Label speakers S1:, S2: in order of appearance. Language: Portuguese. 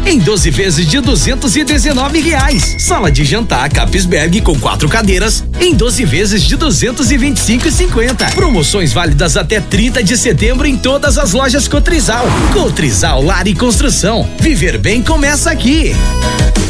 S1: em 12 vezes de R$ 219. Sala de jantar Capisberg com 4 cadeiras em 12 vezes de R$ 225,50. Promoções válidas até 30 de setembro em todas as lojas Cotrizal. Cotrizal Lar e Construção. Viver bem começa aqui.